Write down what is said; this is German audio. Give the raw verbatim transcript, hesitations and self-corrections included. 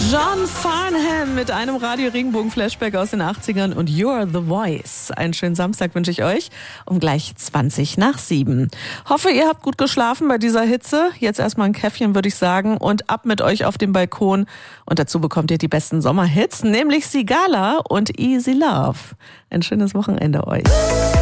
John Farnham mit einem Radio-Regenbogen-Flashback aus den achtzigern und You're the Voice. Einen schönen Samstag wünsche ich euch um gleich zwanzig nach sieben. Hoffe, ihr habt gut geschlafen bei dieser Hitze. Jetzt erstmal ein Käffchen, würde ich sagen, und ab mit euch auf den Balkon. Und dazu bekommt ihr die besten Sommerhits, nämlich Sigala und Easy Love. Ein schönes Wochenende euch.